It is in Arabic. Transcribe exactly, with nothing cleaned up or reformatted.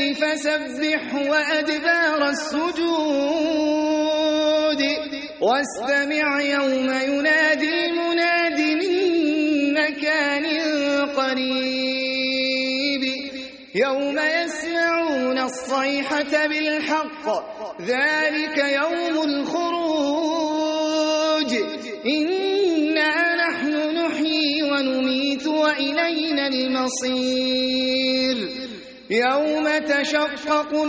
فسبح وأدبار السجود واستمع يوم ينادي مناد من مكان قريب يوم يسمعون الصيحة بالحق ذلك يوم الخروج إنا نحن نحيي ونميت وإلينا المصير يوم تشقق